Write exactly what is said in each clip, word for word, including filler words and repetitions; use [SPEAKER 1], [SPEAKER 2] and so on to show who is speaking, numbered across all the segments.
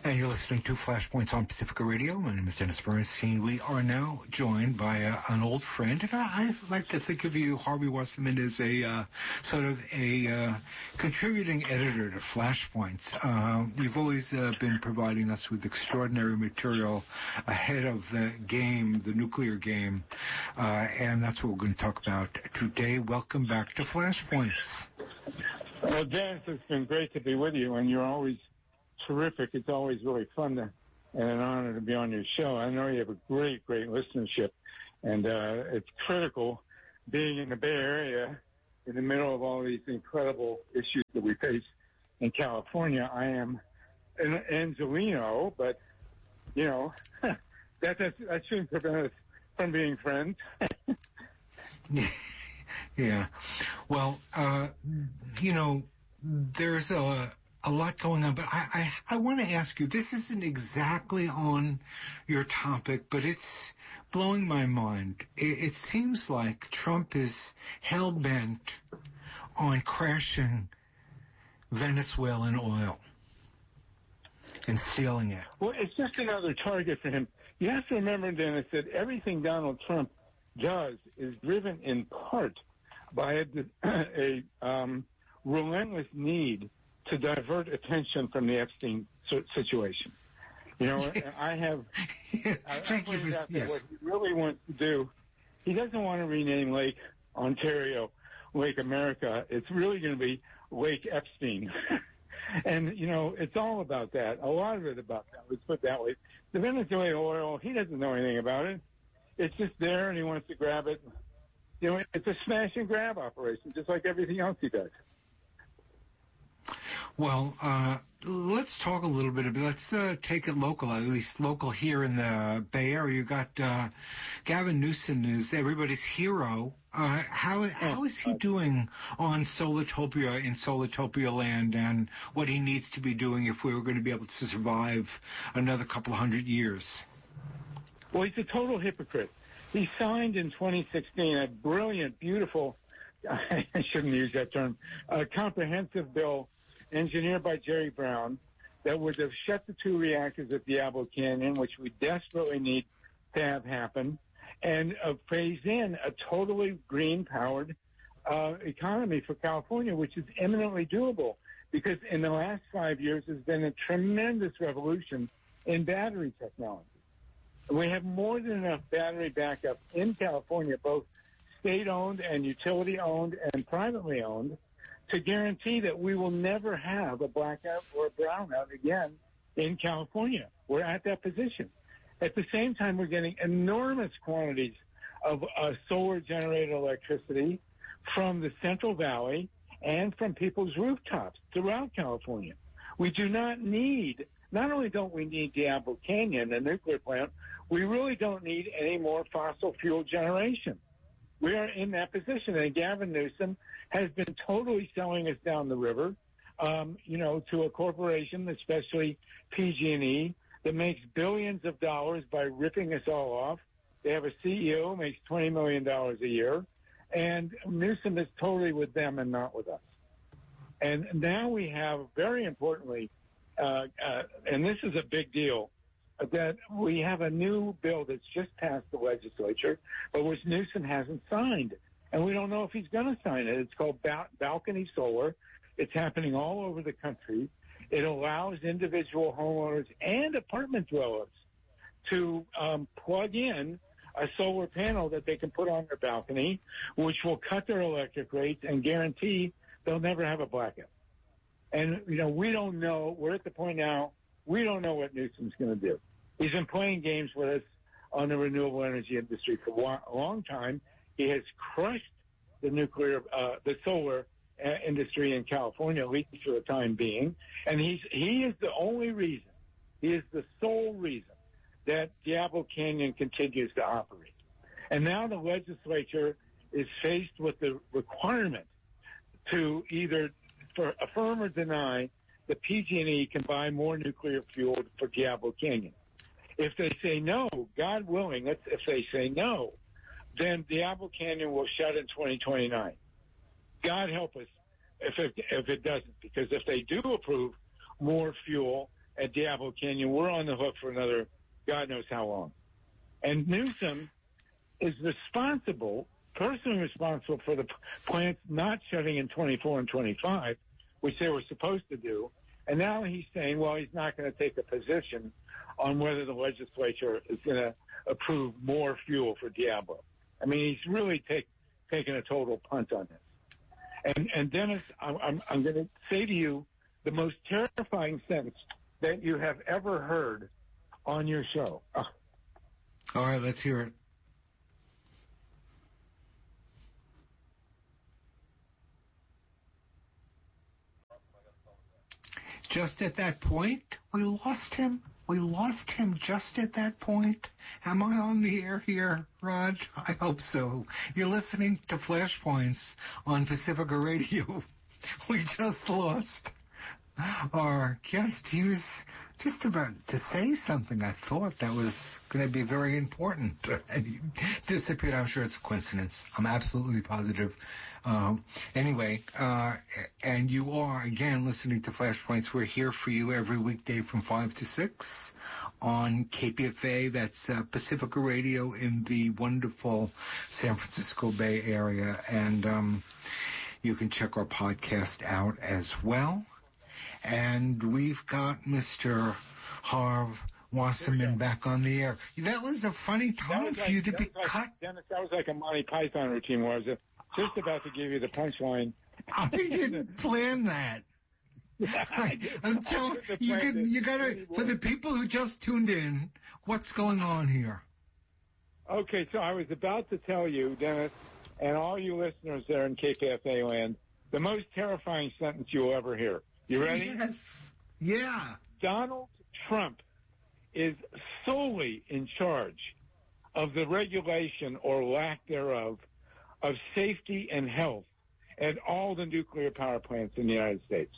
[SPEAKER 1] And you're listening to Flashpoints on Pacifica Radio. My name is Dennis Bernstein. We are now joined by uh, an old friend, and I, I like to think of you, Harvey Wasserman, as a uh, sort of a uh, contributing editor to Flashpoints. Uh, you've always uh, been providing us with extraordinary material ahead of the game, the nuclear game, uh, and that's what we're going to talk about today. Welcome back to Flashpoints.
[SPEAKER 2] Well, Dennis, it's been great to be with you, and you're always terrific. It's always really fun to, and an honor to be on your show. I know you have a great, great listenership, and uh, it's critical being in the Bay Area in the middle of all these incredible issues that we face in California. I am an Angelino, but, you know, that, that, that shouldn't prevent us from being friends.
[SPEAKER 1] Yeah. Well, uh, you know, there's a, a lot going on, but I, I, I want to ask you, this isn't exactly on your topic, but it's blowing my mind. It, it seems like Trump is hell-bent on crashing Venezuelan oil and stealing it.
[SPEAKER 2] Well, it's just another target for him. You have to remember, Dennis, that everything Donald Trump does is driven in part by a, a um, relentless need to divert attention from the Epstein situation. You know, I have...
[SPEAKER 1] yeah, thank
[SPEAKER 2] I
[SPEAKER 1] you for... Yes.
[SPEAKER 2] What he really wants to do, he doesn't want to rename Lake Ontario Lake America. It's really going to be Lake Epstein. And, you know, it's all about that. A lot of it about that. Let's put it that way. The Venezuelan oil, he doesn't know anything about it. It's just there, and he wants to grab it. You know, it's a smash and grab operation, just like everything else he does.
[SPEAKER 1] Well, uh, let's talk a little bit about, let's uh, take it local, at least local here in the Bay Area. You got uh, Gavin Newsom is everybody's hero. Uh, how, how is he doing on Solartopia in Solartopia land, and what he needs to be doing if we were going to be able to survive another couple of hundred years?
[SPEAKER 2] Well, he's a total hypocrite. He signed in twenty sixteen a brilliant, beautiful, I shouldn't use that term, a comprehensive bill engineered by Jerry Brown that would have shut the two reactors at Diablo Canyon, which we desperately need to have happen, and uh, phase in a totally green-powered uh, economy for California, which is eminently doable because in the last five years there's been a tremendous revolution in battery technology. We have more than enough battery backup in California, both state-owned and utility-owned and privately owned, to guarantee that we will never have a blackout or a brownout again in California. We're at that position. At the same time, we're getting enormous quantities of uh, solar-generated electricity from the Central Valley and from people's rooftops throughout California. We do not need... Not only don't we need Diablo Canyon, the nuclear plant, we really don't need any more fossil fuel generation. We are in that position, and Gavin Newsom has been totally selling us down the river, um, you know, to a corporation, especially P G and E, that makes billions of dollars by ripping us all off. They have a C E O who makes twenty million dollars a year, and Newsom is totally with them and not with us. And now we have, very importantly, Uh, uh, and this is a big deal, uh, that we have a new bill that's just passed the legislature, but which Newsom hasn't signed. And we don't know if he's going to sign it. It's called ba- Balcony Solar. It's happening all over the country. It allows individual homeowners and apartment dwellers to um, plug in a solar panel that they can put on their balcony, which will cut their electric rates and guarantee they'll never have a blackout. And, you know, we don't know. We're at the point now, we don't know what Newsom's going to do. He's been playing games with us on the renewable energy industry for a long time. He has crushed the nuclear, uh, the solar uh, industry in California, at least for the time being. And he's, he is the only reason, he is the sole reason that Diablo Canyon continues to operate. And now the legislature is faced with the requirement to either for affirm or deny that P G and E can buy more nuclear fuel for Diablo Canyon. If they say no, God willing, if they say no, then Diablo Canyon will shut in twenty twenty-nine. God help us if it, if it doesn't, because if they do approve more fuel at Diablo Canyon, we're on the hook for another God knows how long. And Newsom is responsible, personally responsible for the plants not shutting in twenty-four and twenty-five, which they were supposed to do. And now he's saying, well, he's not going to take a position on whether the legislature is going to approve more fuel for Diablo. I mean, he's really take, taking a total punt on this. And, and Dennis, I'm, I'm, I'm going to say to you the most terrifying sentence that you have ever heard on your show. Oh.
[SPEAKER 1] All right, let's hear it. Just at that point, we lost him. We lost him just at that point. Am I on the air here, Raj? I hope so. You're listening to Flashpoints on Pacifica Radio. We just lost our guest. He was just about to say something, I thought, that was going to be very important. And he disappeared. I'm sure it's a coincidence. I'm absolutely positive. Um, anyway, uh, and you are, again, listening to Flashpoints. We're here for you every weekday from five to six on K P F A. That's uh, Pacifica Radio in the wonderful San Francisco Bay Area. And um, you can check our podcast out as well. And we've got Mister Harv Wasserman back on the air. That was a funny time for like, you to be
[SPEAKER 2] like,
[SPEAKER 1] cut.
[SPEAKER 2] Dennis, that was like a Monty Python routine where I was just about to give you the punchline.
[SPEAKER 1] I didn't plan that. I, I'm telling you, can, you gotta, for the people who just tuned in, what's going on here?
[SPEAKER 2] Okay, so I was about to tell you, Dennis, and all you listeners there in K P F A land, the most terrifying sentence you'll ever hear. You ready?
[SPEAKER 1] Yes. Yeah.
[SPEAKER 2] Donald Trump is solely in charge of the regulation or lack thereof of safety and health at all the nuclear power plants in the United States.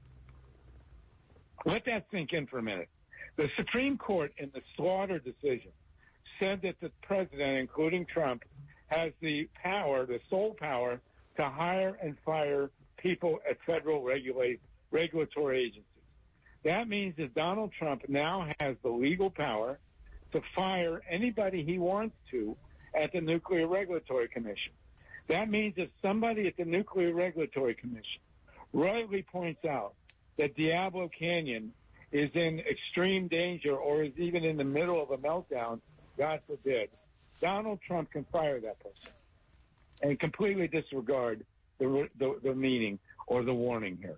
[SPEAKER 2] Let that sink in for a minute. The Supreme Court in the Slaughter decision said that the president, including Trump, has the power, the sole power, to hire and fire people at federal regulate, regulatory agencies. That means that Donald Trump now has the legal power to fire anybody he wants to at the Nuclear Regulatory Commission. That means if somebody at the Nuclear Regulatory Commission rightly points out that Diablo Canyon is in extreme danger or is even in the middle of a meltdown, God forbid, Donald Trump can fire that person and completely disregard the, the, the meaning or the warning here.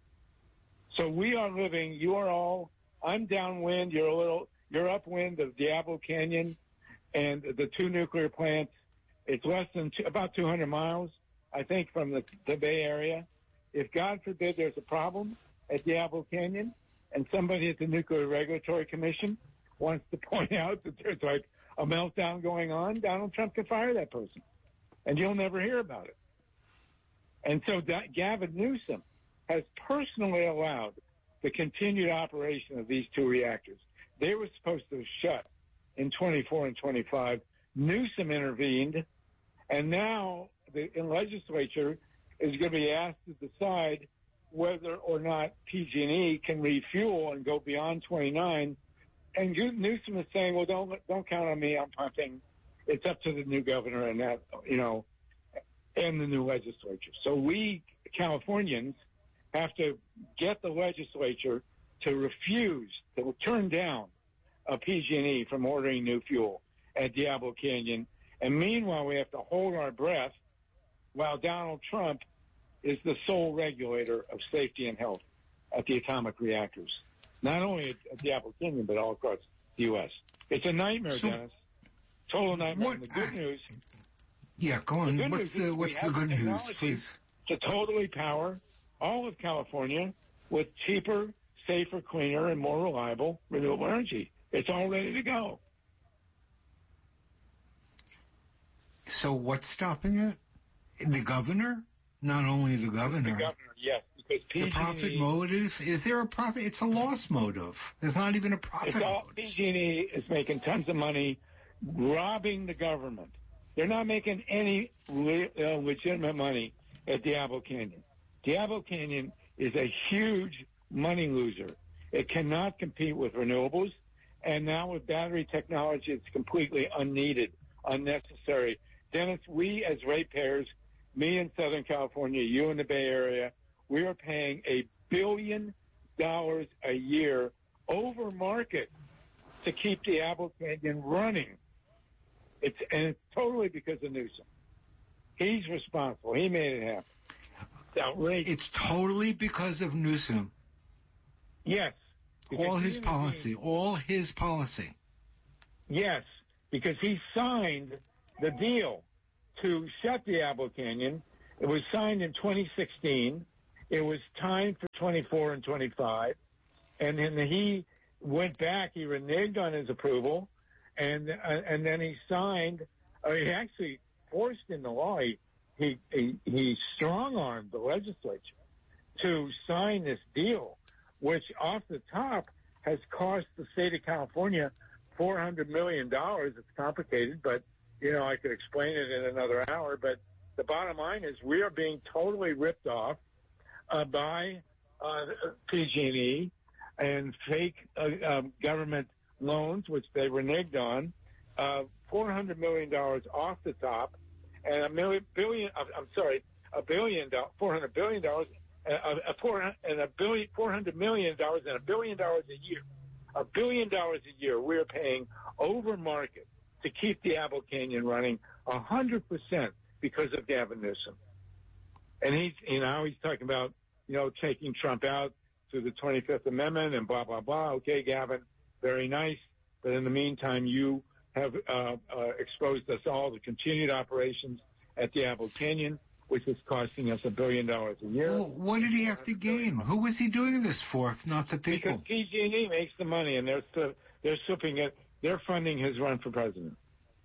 [SPEAKER 2] So we are living, you are all, I'm downwind, you're a little, you're upwind of Diablo Canyon and the two nuclear plants. It's less than two, about two hundred miles, I think, from the, the Bay Area. If, God forbid, there's a problem at Diablo Canyon and somebody at the Nuclear Regulatory Commission wants to point out that there's like a meltdown going on, Donald Trump can fire that person. And you'll never hear about it. And so that Gavin Newsom has personally allowed the continued operation of these two reactors. They were supposed to shut in twenty-four and twenty-five. Newsom intervened, and now the in legislature is going to be asked to decide whether or not P G and E can refuel and go beyond twenty-nine. And Newsom is saying, well, don't don't count on me. I'm punting. It's up to the new governor and that, you know, and the new legislature. So we Californians have to get the legislature to refuse, to turn down a P G and E from ordering new fuel at Diablo Canyon. And meanwhile, we have to hold our breath while Donald Trump is the sole regulator of safety and health at the atomic reactors, not only at, at Diablo Canyon, but all across the U S. It's a nightmare, so, Dennis. Total nightmare.
[SPEAKER 1] What,
[SPEAKER 2] and the good
[SPEAKER 1] I,
[SPEAKER 2] news.
[SPEAKER 1] Yeah, go on.
[SPEAKER 2] The
[SPEAKER 1] what's the what's the good news, please?
[SPEAKER 2] To totally power all of California with cheaper, safer, cleaner, and more reliable renewable energy. It's all ready to go.
[SPEAKER 1] So what's stopping it? The governor? Not only the governor.
[SPEAKER 2] The governor, yes. Because P G and E,
[SPEAKER 1] the profit motive? Is there a profit? It's a loss motive. There's not even a profit
[SPEAKER 2] it's all,
[SPEAKER 1] motive.
[SPEAKER 2] P G and E is making tons of money robbing the government. They're not making any le- uh, legitimate money at Diablo Canyon. Diablo Canyon is a huge money loser. It cannot compete with renewables. And now with battery technology, it's completely unneeded, unnecessary. Dennis, we as ratepayers, me in Southern California, you in the Bay Area, we are paying a billion dollars a year over market to keep the Diablo Canyon running. It's and it's totally because of Newsom. He's responsible. He made it happen. It's outrageous.
[SPEAKER 1] It's totally because of Newsom.
[SPEAKER 2] Yes.
[SPEAKER 1] All his policy. All his policy.
[SPEAKER 2] Yes, because he signed the deal to shut the Diablo Canyon. It was signed in twenty sixteen. It was timed for twenty-four and twenty-five. And then he went back. He reneged on his approval. And uh, and then he signed. Uh, he actually forced in the law. He he he, he strong-armed the legislature to sign this deal, which off the top has cost the state of California four hundred million dollars. It's complicated, but, you know, I could explain it in another hour. But the bottom line is we are being totally ripped off uh, by uh, P G and E and fake uh, um, government loans, which they reneged on, uh, four hundred million dollars off the top, and a million, billion, I'm sorry, a billion, four hundred billion dollars, a, a four, and a billion, four hundred million dollars and a billion dollars a year. A billion dollars a year we're paying over market to keep the Diablo Canyon running a hundred percent because of Gavin Newsom. And he's, you know, he's talking about, you know, taking Trump out through the twenty-fifth Amendment and blah, blah, blah. Okay, Gavin, very nice. But in the meantime, you have uh, uh, exposed us all to continued operations at the Diablo Canyon, which is costing us a billion dollars a year.
[SPEAKER 1] Well, what did he have to gain? Who was he doing this for, if not the people?
[SPEAKER 2] Because P G and E makes the money, and they're stu- they're slipping it. They're funding his run for president.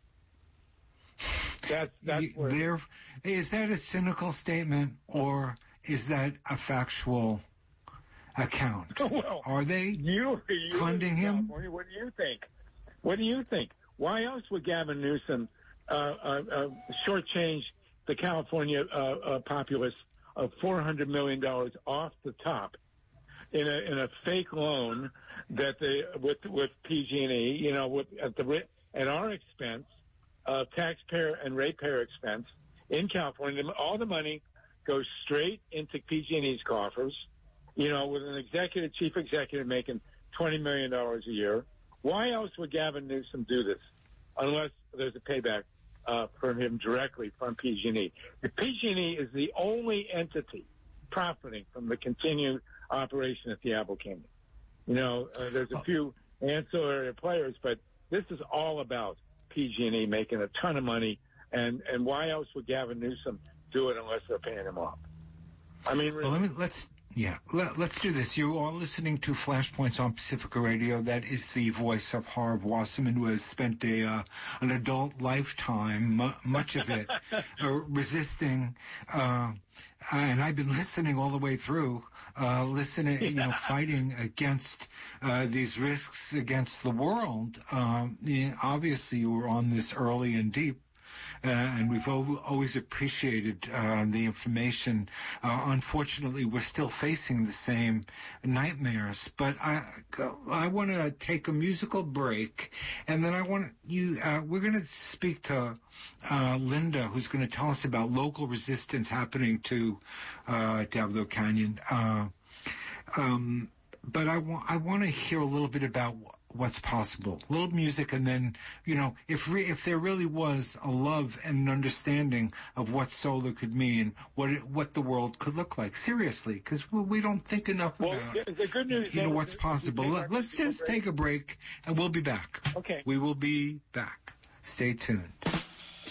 [SPEAKER 2] That's that's
[SPEAKER 1] you,
[SPEAKER 2] where.
[SPEAKER 1] They're, is that a cynical statement, or is that a factual account?
[SPEAKER 2] Well,
[SPEAKER 1] are they
[SPEAKER 2] you, you
[SPEAKER 1] funding him?
[SPEAKER 2] What do you think? What do you think? Why else would Gavin Newsom uh, uh, uh, shortchange the California uh, uh, populace of four hundred million dollars off the top in a in a fake loan that they with with P G and E, you know, with at the at our expense, uh, taxpayer and ratepayer expense in California? All the money goes straight into P G and E's coffers. You know, with an executive, chief executive making twenty million dollars a year. Why else would Gavin Newsom do this, unless there's a payback uh, from him directly from P G and E? The P G and E is the only entity profiting from the continued operation at the Diablo Canyon. You know, uh, there's a few ancillary players, but this is all about P G and E making a ton of money. And, and why else would Gavin Newsom do it unless they're paying him off? I mean, really.
[SPEAKER 1] Well, let me, let's, yeah, Let, let's do this. You are listening to Flashpoints on Pacifica Radio. That is the voice of Harv Wasserman, who has spent a, uh, an adult lifetime, m- much of it, uh, resisting, uh, and I've been listening all the way through, uh, listening, you know, fighting against, uh, these risks against the world. Um, you know, obviously you were on this early and deep. Uh, and we've o- always appreciated uh, the information. Uh, unfortunately, we're still facing the same nightmares. But I, I want to take a musical break, and then I want you. Uh, we're going to speak to uh, Linda, who's going to tell us about local resistance happening to uh, Diablo Canyon. Uh, um, but I want I want to hear a little bit about what's possible. A little music, and then, you know, if re- if there really was a love and an understanding of what solar could mean, what it, what the world could look like, seriously, because we, we don't think enough
[SPEAKER 2] well,
[SPEAKER 1] about,
[SPEAKER 2] the good news,
[SPEAKER 1] you know, what's possible. Let, let's just take a break, and we'll be back.
[SPEAKER 2] Okay.
[SPEAKER 1] We will be back. Stay tuned.